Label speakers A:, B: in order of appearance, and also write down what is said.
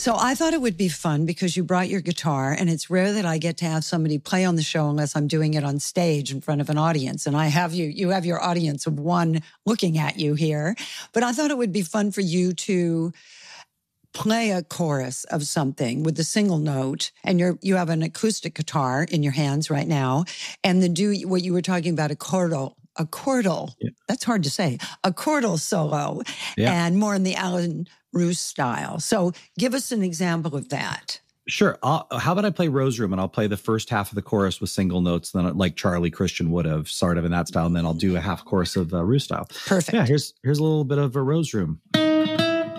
A: So I thought it would be fun because you brought your guitar, and it's rare that I get to have somebody play on the show unless I'm doing it on stage in front of an audience. And I have you have your audience of one looking at you here. But I thought it would be fun for you to play a chorus of something with a single note, and you have an acoustic guitar in your hands right now, and then do what you were talking about, a chordal. Yeah. That's hard to say. A chordal solo, and more in the Alan Roos style. So give us an example of that.
B: Sure. How about I play Rose Room, and I'll play the first half of the chorus with single notes, then like Charlie Christian would have, sort of in that style, and then I'll do a half chorus of Roos style.
A: Perfect.
B: Yeah, here's a little bit of a Rose Room.